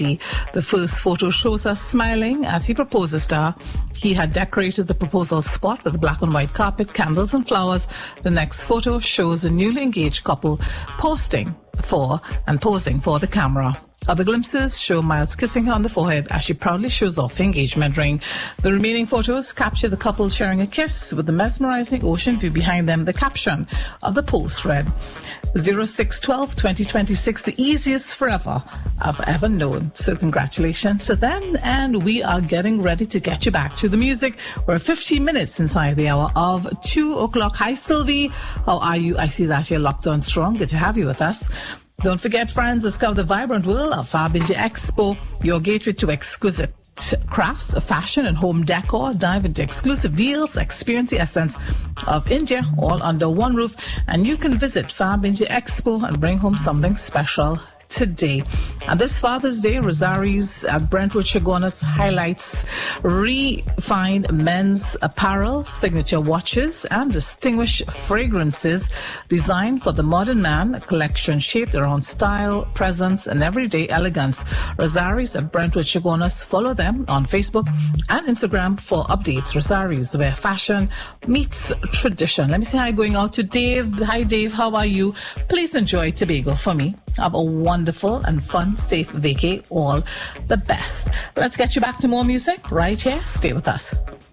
The first photo shows us smiling as he proposes to her. He had decorated the proposal spot with a black and white carpet, candles and flowers. The next photo shows a newly engaged couple posing for the camera. Other glimpses show Miles kissing her on the forehead as she proudly shows off her engagement ring. The remaining photos capture the couple sharing a kiss with the mesmerizing ocean view behind them. The caption of the post read, 06/12/2026, the easiest forever I've ever known. So congratulations to them, and we are getting ready to get you back to the music. We're 15 minutes inside the hour of 2 o'clock. Hi, Sylvie. How are you? I see that you're locked on strong. Good to have you with us. Don't forget, friends, discover the vibrant world of Fab India Expo, your gateway to exquisite crafts, fashion and home decor. Dive into exclusive deals, experience the essence of India all under one roof, and you can visit Fab India Expo and bring home something special today. And this Father's Day, Rosari's at Brentwood Chaguanas highlights refined men's apparel, signature watches, and distinguished fragrances designed for the modern man. A collection shaped around style, presence, and everyday elegance. Rosari's at Brentwood Chaguanas. Follow them on Facebook and Instagram for updates. Rosari's, where fashion meets tradition. Let me see how you're going out to Dave. Hi, Dave. How are you? Please enjoy Tobago for me. Have a wonderful and fun, safe vacay. All the best. Let's get you back to more music right here. Stay with us.